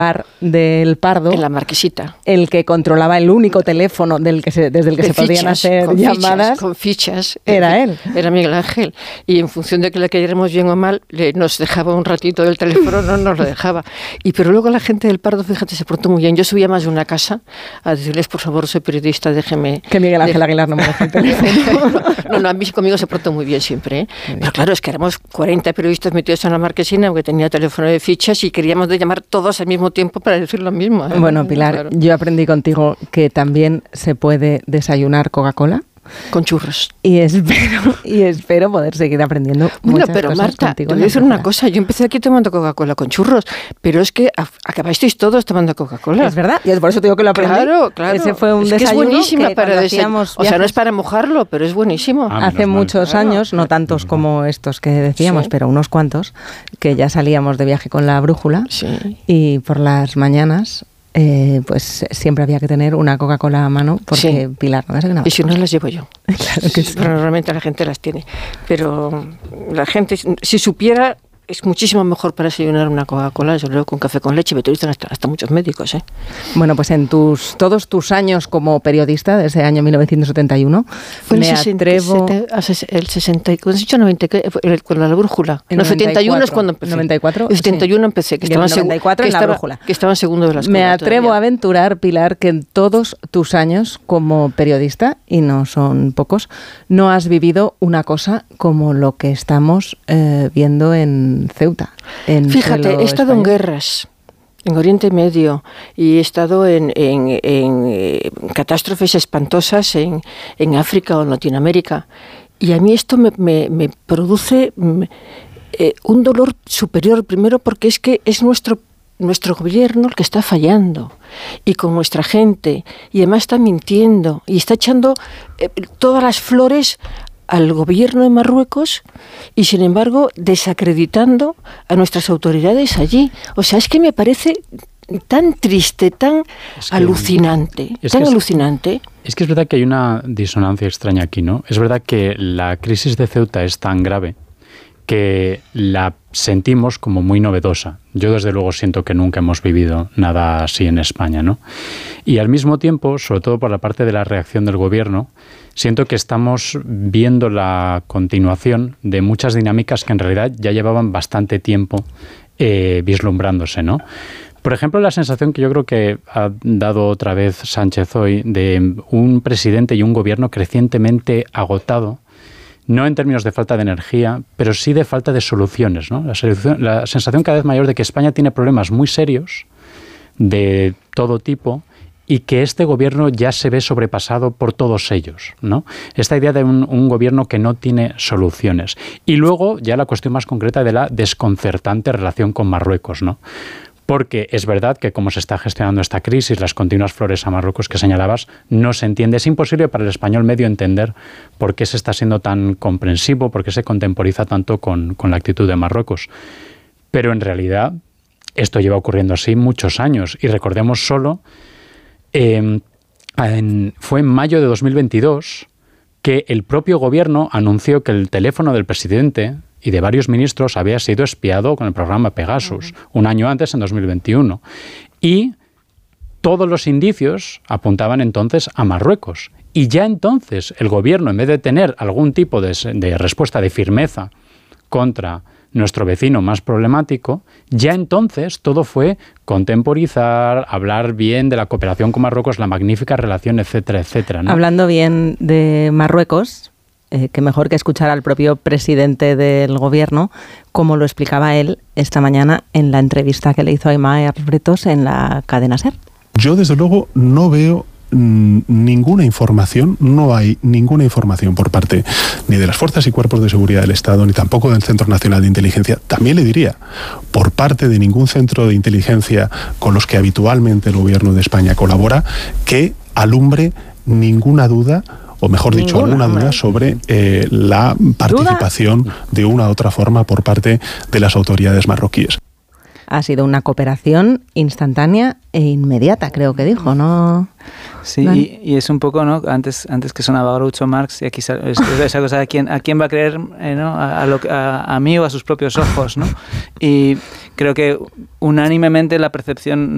bar del Pardo, en la Marquesita, el que controlaba el único teléfono desde el que se podían hacer llamadas, con fichas, era él. Era Miguel Ángel. Y en función de que le cayéramos bien o mal, nos dejaba un ratito del teléfono, no nos lo dejaba. Pero luego la gente del Pardo, fíjate, se portó muy bien. Yo subía más de una casa a decirles, por favor, soy periodista, déjeme... Que Miguel Ángel Aguilar no me deje el teléfono. No, a mí conmigo se portó muy bien siempre, ¿eh? Pero claro, es que éramos 40 periodistas metidos en la Marquesina, porque tenía teléfono de fichas y queríamos llamar todos al mismo tiempo para decir lo mismo, ¿eh? Bueno, Pilar, claro. Yo aprendí contigo que también se puede desayunar Coca-Cola. Con churros. Y espero poder seguir aprendiendo muchas pero cosas Marta, contigo. Te voy a decir una cosa. Yo empecé aquí tomando Coca-Cola con churros, pero es que acabasteis todos tomando Coca-Cola. Es verdad, y por eso te digo que lo aprendí. Claro. Ese fue un desayuno que es buenísima para desayunar. O sea, no es para mojarlo, pero es buenísimo. Hace muchos años, no tantos como estos que decíamos, pero unos cuantos, que ya salíamos de viaje con la brújula y por las mañanas... pues siempre había que tener una Coca-Cola a mano porque Pilar no desayunaba. Y si no las llevo yo. Claro que sí. Pero normalmente la gente las tiene. Pero la gente, si supiera, es muchísimo mejor para desayunar una Coca-Cola, yo creo, con café con leche. Me te dicen hasta muchos médicos, ¿eh? Bueno, pues en todos tus años como periodista, desde el año 1971, fue el 60, ¿cómo has dicho? 90, con la brújula. El no, 71 es cuando empecé. 94. El 71 empecé, que estaba en 94 en la brújula. Que estaba en segundo de la escuela. Me atrevo a aventurar, Pilar, que en todos tus años como periodista, y no son pocos, no has vivido una cosa como lo que estamos viendo en Ceuta. Fíjate, he estado en guerras, en Oriente Medio, y he estado en catástrofes espantosas en África o en Latinoamérica. Y a mí esto me produce un dolor superior, primero porque es que es nuestro gobierno el que está fallando, y con nuestra gente, y además está mintiendo, y está echando todas las flores al gobierno de Marruecos y, sin embargo, desacreditando a nuestras autoridades allí. O sea, es que me parece tan triste, tan alucinante, alucinante. Es que es verdad que hay una disonancia extraña aquí, ¿no? Es verdad que la crisis de Ceuta es tan grave que la sentimos como muy novedosa. Yo, desde luego, siento que nunca hemos vivido nada así en España, ¿no? Y al mismo tiempo, sobre todo por la parte de la reacción del gobierno, siento que estamos viendo la continuación de muchas dinámicas que en realidad ya llevaban bastante tiempo vislumbrándose, ¿no? Por ejemplo, la sensación que yo creo que ha dado otra vez Sánchez hoy de un presidente y un gobierno crecientemente agotado, no en términos de falta de energía, pero sí de falta de soluciones, ¿no? La sensación cada vez mayor de que España tiene problemas muy serios de todo tipo y que este gobierno ya se ve sobrepasado por todos ellos, ¿no? Esta idea de un gobierno que no tiene soluciones. Y luego ya la cuestión más concreta de la desconcertante relación con Marruecos, ¿no? Porque es verdad que como se está gestionando esta crisis, las continuas flores a Marruecos que señalabas, no se entiende. Es imposible para el español medio entender por qué se está siendo tan comprensivo, por qué se contemporiza tanto con la actitud de Marruecos. Pero en realidad esto lleva ocurriendo así muchos años. Y recordemos solo, fue en mayo de 2022 que el propio gobierno anunció que el teléfono del presidente y de varios ministros había sido espiado con el programa Pegasus, un año antes, en 2021. Y todos los indicios apuntaban entonces a Marruecos. Y ya entonces el gobierno, en vez de tener algún tipo de respuesta de firmeza contra nuestro vecino más problemático, ya entonces todo fue contemporizar, hablar bien de la cooperación con Marruecos, la magnífica relación, etcétera, etcétera, ¿no? Hablando bien de Marruecos, que mejor que escuchar al propio presidente del gobierno, como lo explicaba él esta mañana en la entrevista que le hizo a Aimar Bretos en la cadena SER. Yo, desde luego, no veo ninguna información, no hay ninguna información por parte ni de las fuerzas y cuerpos de seguridad del Estado, ni tampoco del Centro Nacional de Inteligencia, también le diría, por parte de ningún centro de inteligencia con los que habitualmente el gobierno de España colabora, que alumbre ninguna duda, o mejor dicho, alguna duda sobre la participación de una u otra forma por parte de las autoridades marroquíes. Ha sido una cooperación instantánea e inmediata, creo que dijo, ¿no? Sí, ¿no? Y es un poco, ¿no? Antes que sonaba Groucho Marx, y aquí esa cosa de ¿a quién va a creer, ¿no? A mí o a sus propios ojos, ¿no? Y creo que unánimemente la percepción